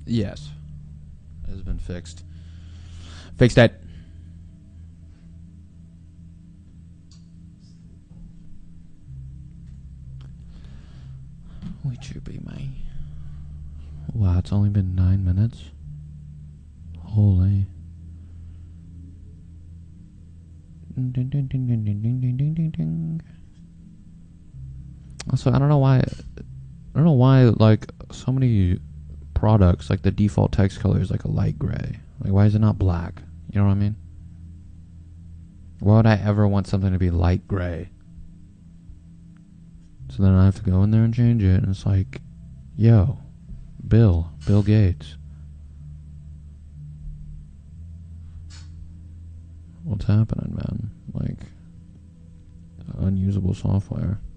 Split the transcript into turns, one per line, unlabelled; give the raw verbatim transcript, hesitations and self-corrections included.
Yes. It has been fixed. Fixed it. Would you be me? Wow, it's only been nine minutes? Holy. Ding, ding, ding, ding, ding, ding, ding, ding, ding, ding. Also, I don't know why... I don't know why, like, so many products, like, the default text color is, like, a light gray. Like, why is it not black? You know what I mean? Why would I ever want something to be light gray? So then I have to go in there and change it, and it's like, yo, Bill, Bill Gates. What's happening, man? Like, unusable software.